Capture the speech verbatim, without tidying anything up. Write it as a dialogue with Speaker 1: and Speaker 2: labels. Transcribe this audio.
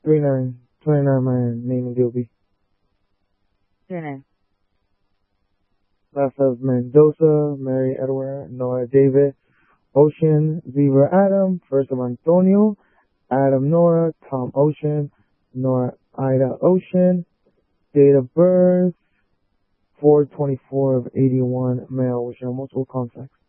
Speaker 1: twenty-nine. twenty-nine, my name and D O B.
Speaker 2: twenty-nine.
Speaker 1: Last of Mendoza, Mary Edward, Nora David, Ocean, Zebra Adam, first of Antonio, Adam Nora, Tom Ocean, Nora Ida Ocean, date of birth, four twenty-four of eighty-one, male, which are multiple contacts.